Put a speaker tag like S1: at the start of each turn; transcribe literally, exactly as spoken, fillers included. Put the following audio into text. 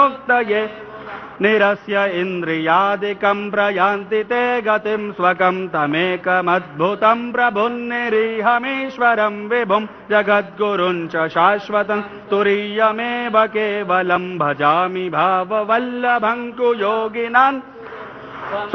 S1: मुक्तये निरस्य इन्द्रियादिकं प्रयान्ति ते गतिं स्वकं तमेकमद्भुतं प्रभुन्निरीहमीश्वरं विभुं जगद्गुरुं च शाश्वतं तुरीयमेव केवलं भजामि भाववल्लभं कुयोगिनान्